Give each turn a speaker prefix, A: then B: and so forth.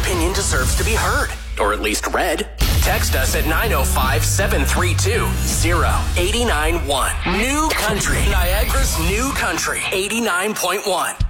A: opinion deserves to be heard, or at least read. Text us at 905-732-0891. New Country. Niagara's New Country 89.1.